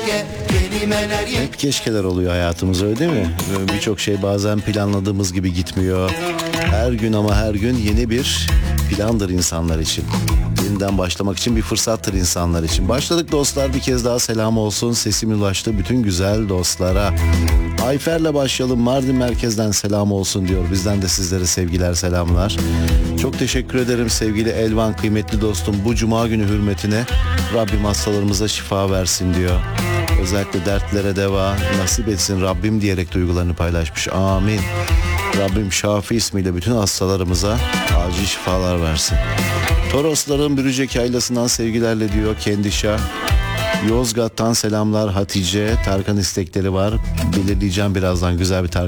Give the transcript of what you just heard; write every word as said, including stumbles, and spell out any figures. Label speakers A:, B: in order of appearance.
A: ye, kelimeler ye.
B: Hep keşkeler oluyor hayatımız, öyle değil mi? Birçok şey bazen planladığımız gibi gitmiyor. Her gün ama her gün yeni bir plandır insanlar için. Yeniden başlamak için bir fırsattır insanlar için. Başladık dostlar, bir kez daha selam olsun. Sesim ulaştı bütün güzel dostlara. Ayfer'le başlayalım. Mardin merkezden selam olsun diyor. Bizden de sizlere sevgiler, selamlar. Çok teşekkür ederim sevgili Elvan, kıymetli dostum. Bu cuma günü hürmetine Rabbim hastalarımıza şifa versin diyor. Özellikle dertlere deva nasip etsin Rabbim diyerek duygularını paylaşmış. Amin. Rabbim Şafi ismiyle bütün hastalarımıza acil şifalar versin. Torosların Bürücek Yaylası'ndan sevgilerle diyor Kendişah. Yozgat'tan selamlar Hatice. Tarkan istekleri var. Belirleyeceğim birazdan güzel bir Tarkan